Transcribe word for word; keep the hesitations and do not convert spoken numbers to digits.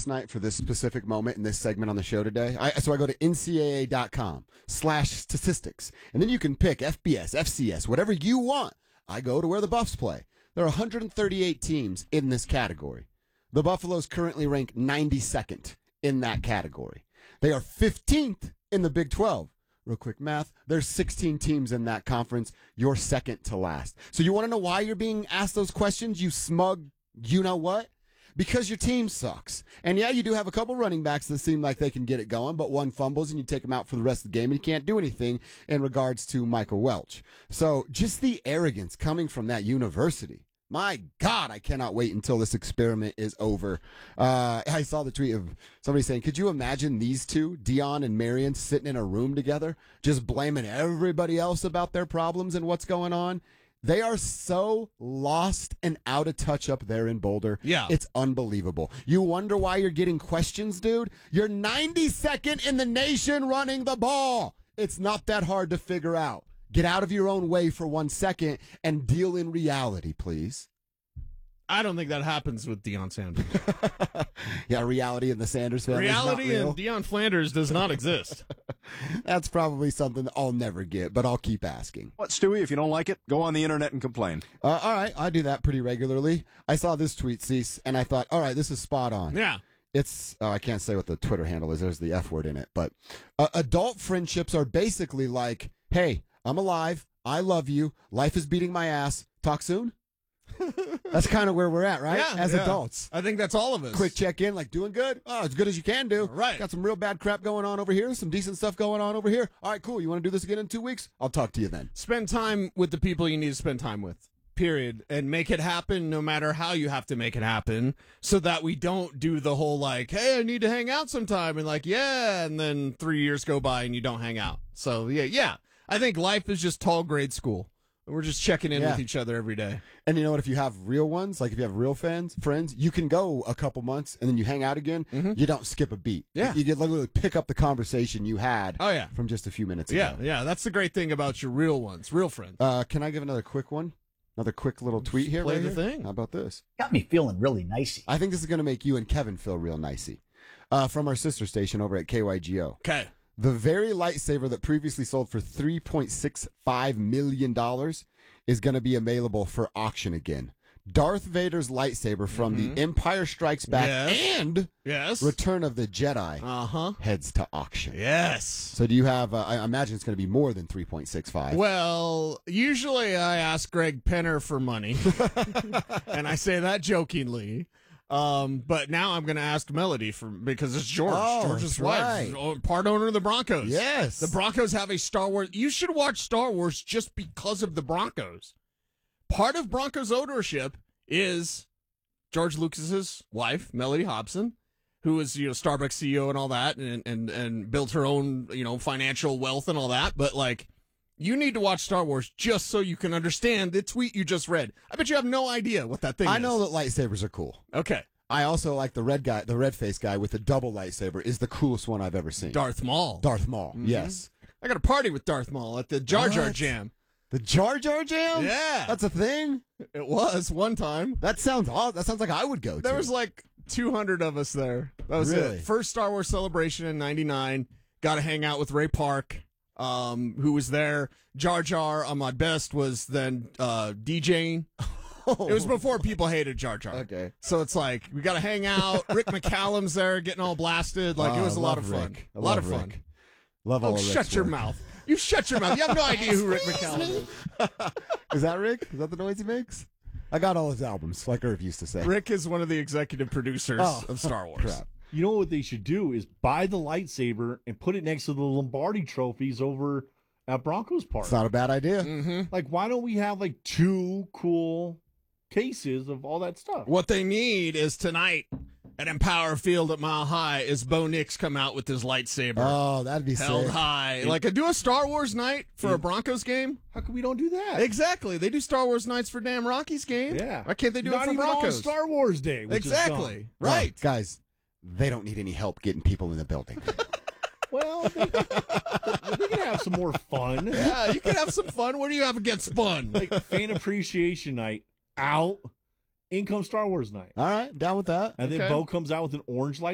last night for this specific moment in this segment on the show today. I, so I go to N C A A dot com slash statistics, and then you can pick F B S, F C S, whatever you want. I go to where the Buffs play. There are one hundred thirty-eight teams in this category. The Buffaloes currently rank ninety-second in that category. They are fifteenth in the Big twelve. Real quick math. There's sixteen teams in that conference. You're second to last. So you want to know why you're being asked those questions, you smug you know what? Because your team sucks. And yeah, you do have a couple running backs that seem like they can get it going, but one fumbles and you take them out for the rest of the game and you can't do anything in regards to Michael Welch. So just the arrogance coming from that university. My God, I cannot wait until this experiment is over. Uh, I saw the tweet of somebody saying, could you imagine these two, Dion and Marion, sitting in a room together, just blaming everybody else about their problems and what's going on? They are so lost and out of touch up there in Boulder. Yeah. It's unbelievable. You wonder why you're getting questions, dude? You're ninety-second in the nation running the ball. It's not that hard to figure out. Get out of your own way for one second and deal in reality, please. I don't think that happens with Deion Sanders. Yeah, reality in the Sanders family. Reality in Deion Flanders does not exist. That's probably something that I'll never get, but I'll keep asking. What, Stewie? If you don't like it, go on the internet and complain. Uh, all right, I do that pretty regularly. I saw this tweet, Cease, and I thought, all right, this is spot on. Yeah. It's, oh, I can't say what the Twitter handle is. There's the F word in it. But uh, adult friendships are basically like, hey, I'm alive. I love you. Life is beating my ass. Talk soon. That's kind of where we're at, right? Yeah, As yeah. adults. I think that's all of us. Quick check in, like doing good. Oh, as good as you can do. Right. Got some real bad crap going on over here. Some decent stuff going on over here. All right, cool. You want to do this again in two weeks? I'll talk to you then. Spend time with the people you need to spend time with. Period. And make it happen no matter how you have to make it happen so that we don't do the whole like, hey, I need to hang out sometime and like, yeah, and then three years go by and you don't hang out. So yeah, yeah. I think life is just tall grade school. We're just checking in Yeah. with each other every day. And you know what? If you have real ones, like if you have real fans, friends, you can go a couple months and then you hang out again. Mm-hmm. You don't skip a beat. Yeah. You, you literally pick up the conversation you had Oh, yeah. from just a few minutes Yeah, ago. yeah. That's the great thing about your real ones, real friends. Uh, can I give another quick one? Another quick little tweet here. play right the here? thing. How about this? Got me feeling really nicey. I think this is going to make you and Kevin feel real nicey. Uh, from our sister station over at K Y G O. Okay. The very lightsaber that previously sold for three point six five million dollars is going to be available for auction again. Darth Vader's lightsaber from Mm-hmm. The Empire Strikes Back Yes. and Yes. Return of the Jedi Uh-huh. heads to auction. Yes. So do you have, uh, I imagine it's going to be more than three point six five. Well, usually I ask Greg Penner for money, and I say that jokingly. Um, but now I'm going to ask Melody for because it's George, Oh, George's that's wife, right. oh, part owner of the Broncos. Yes. The Broncos have a Star Wars. You should watch Star Wars just because of the Broncos. Part of Broncos ownership is George Lucas's wife, Melody Hobson, who is, you know, Starbucks C E O and all that, and, and, and built her own, you know, financial wealth and all that. But like, you need to watch Star Wars just so you can understand the tweet you just read. I bet you have no idea what that thing I is. know that lightsabers are cool. Okay. I also like the red guy, the red face guy with the double lightsaber is the coolest one I've ever seen. Darth Maul. Darth Maul, yes. I got a party with Darth Maul at the Jar Jar What? Jam. The Jar Jar Jam? Yeah. That's a thing? It was one time. That sounds odd. That sounds like I would go to. There was like two hundred of us there. That was Really? it. First Star Wars celebration in ninety-nine. Got to hang out with Ray Park, um, who was there. Jar Jar on my best was then uh, DJing. It was before people hated Jar Jar. Okay. So it's like, we got to hang out. Rick McCallum's there getting all blasted. Like, it Oh, was a I lot love of fun. Rick. I A lot love of fun. Rick. Love all Oh, of Rick's shut your work. mouth. You shut your mouth. You have no idea who Rick McCallum is. Is that Rick? Is that the noise he makes? I got all his albums, like Irv used to say. Rick is one of the executive producers Oh, of Star Wars. crap. You know what they should do is buy the lightsaber and put it next to the Lombardi trophies over at Broncos Park. It's not a bad idea. Mm-hmm. Like, why don't we have like two cool cases of all that stuff? What they need is tonight at Empower Field at Mile High is Bo Nix come out with his lightsaber Oh, that'd be held sick. high. Like, do a Star Wars night for a Broncos game? How come we don't do that? Exactly. They do Star Wars nights for damn Rockies game. Yeah. Why can't they do Not it for even Broncos? on Star Wars Day. Which is Exactly. dumb. Right. Oh, guys, they don't need any help getting people in the building. Well, they, they can have some more fun. Yeah, you can have some fun. What do you have against fun? Like fan appreciation night out, in comes Star Wars night. All right, down with that. And then Okay. Bo comes out with an orange light.